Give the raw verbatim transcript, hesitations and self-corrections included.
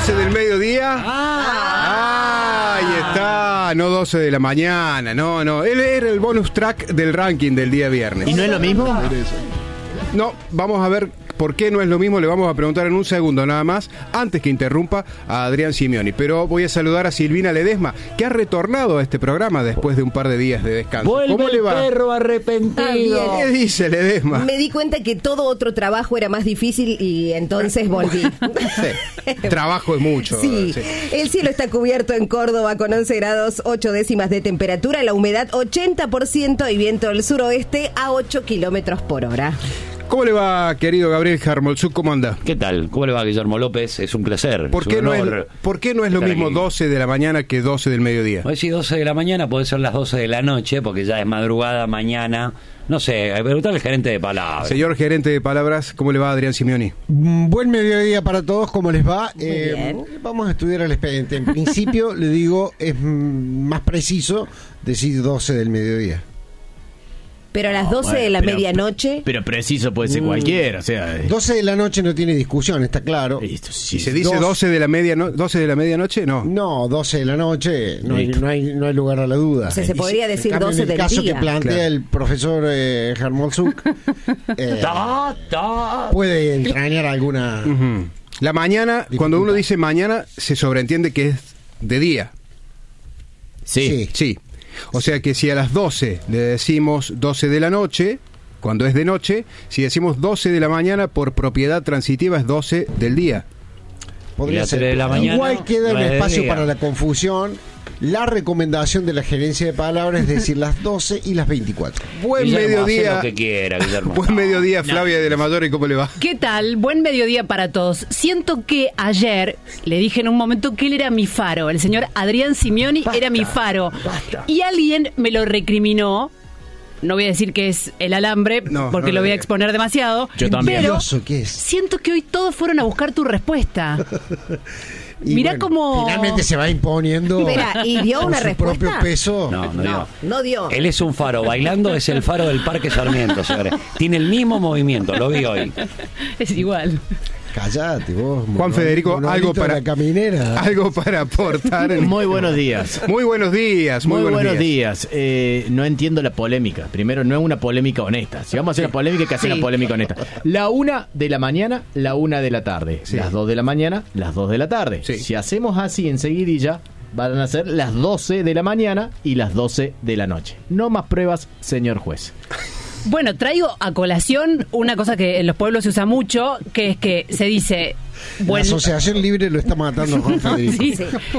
doce del mediodía. Ah, ahí está, no doce de la mañana, no, no. Él era el bonus track del ranking del día viernes. ¿Y no es lo mismo? No, vamos a ver por qué no es lo mismo. Le vamos a preguntar en un segundo nada más, antes que interrumpa a Adrián Simioni. Pero voy a saludar a Silvina Ledesma, que ha retornado a este programa después de un par de días de descanso. Vuelve ¿Cómo el le va? perro arrepentido. ¿Qué dice Ledesma? Me di cuenta que todo otro trabajo era más difícil y entonces volví. Sí. Trabajo es mucho. Sí. Sí. El cielo está cubierto en Córdoba con once grados, ocho décimas de temperatura, la humedad ochenta por ciento y viento del suroeste a ocho kilómetros por hora. ¿Cómo le va, querido Gabriel Jarmolzuk? ¿Cómo anda? ¿Qué tal? ¿Cómo le va, Guillermo López? Es un placer. ¿Por es qué, un no es, honor ¿Por qué no es lo estar mismo aquí. doce de la mañana que doce del mediodía? Hoy sí, doce de la mañana, puede ser las doce de la noche, porque ya es madrugada, mañana. No sé, preguntarle al gerente de palabras. Señor gerente de palabras, ¿cómo le va, Adrián Simioni? Mm, Buen mediodía para todos, ¿cómo les va? Muy Eh, bien. Vamos a estudiar el expediente. En principio, le digo, es mm, más preciso decir doce del mediodía. Pero a las doce bueno, de la pero- medianoche... Pero preciso puede ser cualquiera, o sea. eh, doce de la noche no tiene discusión, está claro. listo, sí, ¿Y se sí. dice Dos. doce de la media no- doce de la medianoche? No. No, doce de la noche, no hay, Listo. no hay, no hay lugar a la duda. O sea, se Y podría en decir cambio, doce en del el caso día. que plantea Claro. el profesor eh, Jarmolzuk, eh, Ta, ta. puede entrañar alguna... Ujú. La mañana, cuando uno dice mañana, se sobreentiende que es de día. Sí. Sí. O sea que si a las doce le decimos doce de la noche, cuando es de noche, si decimos doce de la mañana, por propiedad transitiva es doce del día. Podría Y las ser. tres de la mañana, Igual queda un nueve del espacio día. para la confusión. La recomendación de la gerencia de palabras es decir las doce y las veinticuatro. Buen Guillermo, hace mediodía. lo que quiera, Guillermo. Buen mediodía, Flavia de la Mayor, ¿y cómo le va? ¿Qué tal? Buen mediodía para todos. Siento que ayer le dije en un momento que él era mi faro. El señor Adrián Simioni era mi faro. Y alguien me lo recriminó. No voy a decir que es el alambre, No, porque no lo lo voy a diga. exponer demasiado. Yo también. Pero Envidioso que es. siento que hoy todos fueron a buscar tu respuesta. Y Mirá bueno, cómo- finalmente se va imponiendo. Espera, ¿y dio con una su respuesta? propio peso. No, no, No, dio. no dio. Él es un faro. Bailando es el faro del Parque Sarmiento, señores. Tiene el mismo movimiento, lo vi hoy. Es igual. Callate vos. Juan mono- Federico, monolito algo de para la caminera. algo para aportar. en- Muy buenos días. Muy buenos días, muy, Muy buenos días. días. Eh, no entiendo la polémica. Primero, no es una polémica honesta. Si vamos a hacer una polémica, hay que hacer Sí. una polémica honesta. La una de la mañana, la una de la tarde. Sí. Las dos de la mañana, las dos de la tarde. Sí. Si hacemos así enseguidilla, van a ser las doce de la mañana y las doce de la noche. No más pruebas, señor juez. Bueno, traigo a colación una cosa que en los pueblos se usa mucho, que es que se dice... La Buen... asociación libre lo está matando a Juan Federico. Sí. Sí.